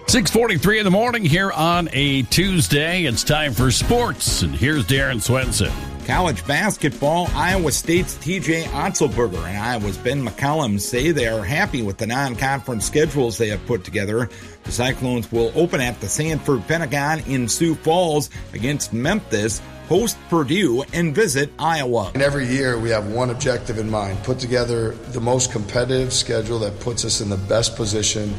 6:43 in the morning here on a Tuesday. It's time for sports, and here's Darren Swenson. College basketball, Iowa State's TJ Otzelberger and Iowa's Ben McCollum say they are happy with the non-conference schedules they have put together. The Cyclones will open at the Sanford Pentagon in Sioux Falls against Memphis, host Purdue, and visit Iowa. And every year we have one objective in mind, put together the most competitive schedule that puts us in the best position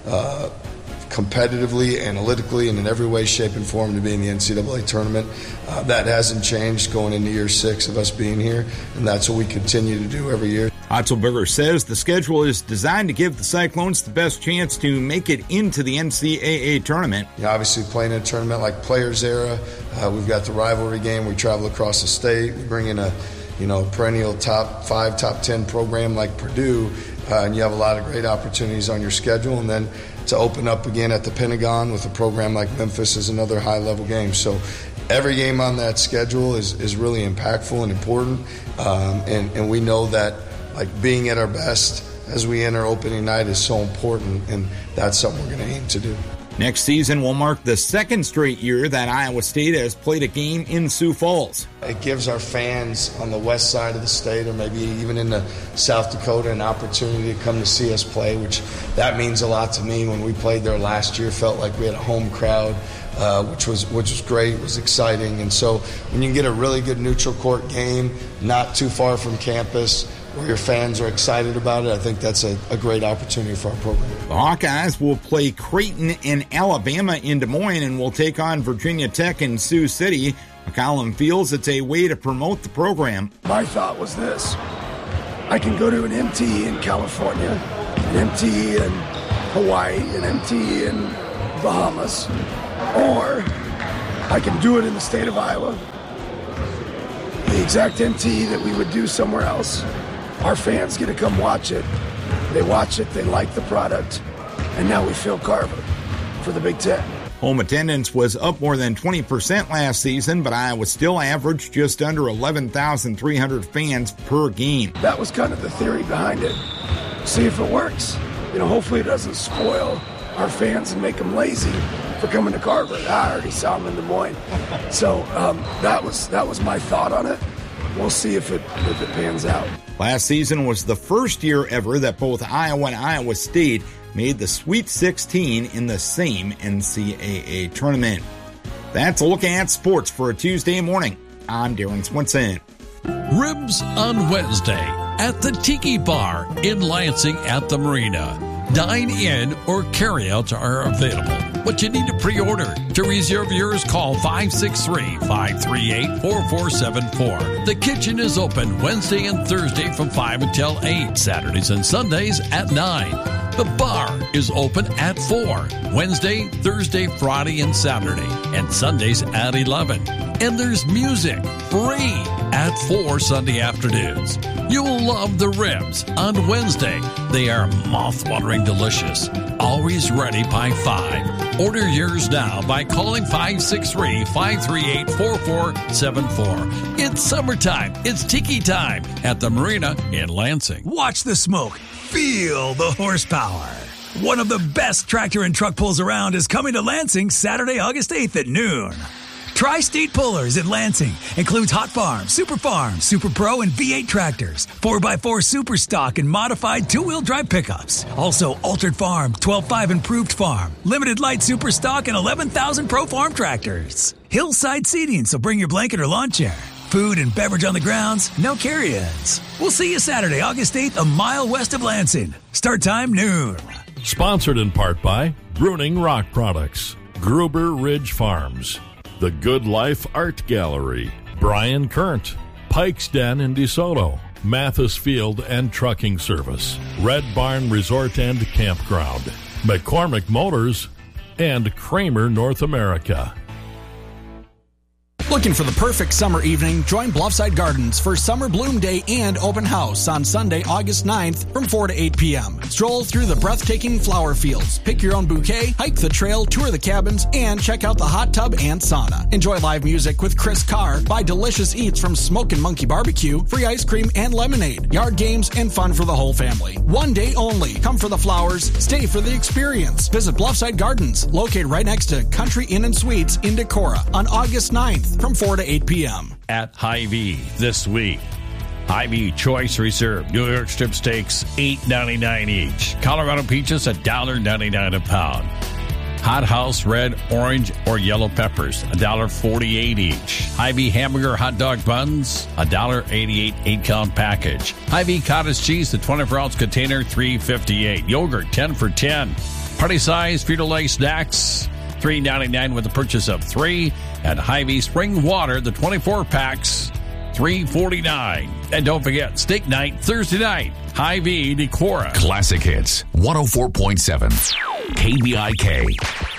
competitively, analytically, and in every way, shape, and form to be in the NCAA tournament. That hasn't changed going into year 6 of us being here, and that's what we continue to do every year. Otzelberger says the schedule is designed to give the Cyclones the best chance to make it into the NCAA tournament. Obviously, playing in a tournament like Players Era, we've got the rivalry game. We travel across the state. We bring in a perennial top 5, top 10 program like Purdue, and you have a lot of great opportunities on your schedule. And then to open up again at the Pentagon with a program like Memphis is another high-level game. So every game on that schedule is really impactful and important, and we know that being at our best as we enter opening night is so important, and that's something we're going to aim to do. Next season will mark the second straight year that Iowa State has played a game in Sioux Falls. It gives our fans on the west side of the state, or maybe even in the South Dakota, an opportunity to come to see us play, which that means a lot to me. When we played there last year, felt like we had a home crowd, which was great, was exciting. And so when you can get a really good neutral court game, not too far from campus, where your fans are excited about it, I think that's a great opportunity for our program. The Hawkeyes will play Creighton and Alabama in Des Moines and will take on Virginia Tech in Sioux City. McCollum feels it's a way to promote the program. My thought was this: I can go to an MT in California, an MT in Hawaii, an MT in Bahamas, or I can do it in the state of Iowa. The exact MT that we would do somewhere else. Our fans get to come watch it. They watch it, they like the product, and now we fill Carver for the Big Ten. Home attendance was up more than 20% last season, but Iowa still averaged just under 11,300 fans per game. That was kind of the theory behind it. See if it works. Hopefully it doesn't spoil our fans and make them lazy for coming to Carver. I already saw them in Des Moines. So that was my thought on it. We'll see if it pans out. Last season was the first year ever that both Iowa and Iowa State made the Sweet 16 in the same NCAA tournament. That's a look at sports for a Tuesday morning. I'm Darren Swenson. Ribs on Wednesday at the Tiki Bar in Lansing at the Marina. Dine-in or carry-outs are available, but you need to pre-order. To reserve yours, call 563-538-4474. The kitchen is open Wednesday and Thursday from 5 until 8, Saturdays and Sundays at 9. The bar is open at 4, Wednesday, Thursday, Friday, and Saturday, and Sundays at 11. And there's music, free, at 4 Sunday afternoons. You'll love the ribs on Wednesday. They are mouth-watering delicious, always ready by 5. Order yours now by calling 563-538-4474. It's summertime. It's tiki time at the Marina in Lansing. Watch the smoke. Feel the horsepower. One of the best tractor and truck pulls around is coming to Lansing Saturday, August 8th at noon. Tri-State Pullers in Lansing includes Hot Farm, Super Farm, Super Pro, and V8 tractors, 4x4 Super Stock and modified two-wheel drive pickups. Also, Altered Farm, 12.5 Improved Farm, Limited Light Super Stock, and 11,000 Pro Farm tractors. Hillside seating, so bring your blanket or lawn chair. Food and beverage on the grounds, no carry-ins. We'll see you Saturday, August 8th, a mile west of Lansing. Start time noon. Sponsored in part by Bruning Rock Products, Gruber Ridge Farms, The Good Life Art Gallery, Brian Current, Pike's Den in DeSoto, Mathis Field and Trucking Service, Red Barn Resort and Campground, McCormick Motors, and Kramer North America. Looking for the perfect summer evening? Join Bluffside Gardens for Summer Bloom Day and Open House on Sunday, August 9th from 4 to 8 p.m. Stroll through the breathtaking flower fields, pick your own bouquet, hike the trail, tour the cabins, and check out the hot tub and sauna. Enjoy live music with Chris Carr, buy delicious eats from Smokin' Monkey Barbecue, free ice cream and lemonade, yard games, and fun for the whole family. One day only. Come for the flowers, stay for the experience. Visit Bluffside Gardens, located right next to Country Inn and Suites in Decorah on August 9th from 4 to 8 p.m. At Hy-Vee this week. Hy-Vee Choice Reserve New York strip steaks, $8.99 each. Colorado peaches, $1.99 a pound. Hot House red, orange, or yellow peppers, $1.48 each. Hy-Vee hamburger hot dog buns, $1.88 8-count package. Hy-Vee cottage cheese, the 24-ounce container, $3.58. Yogurt, 10 for $10. Party size Frito-Lay snacks, $3.99 with the purchase of 3. And Hy-Vee spring water, the 24 packs, $3.49. And don't forget, steak night Thursday night. Hy-Vee Decorah. Classic Hits, 104.7 KBIK.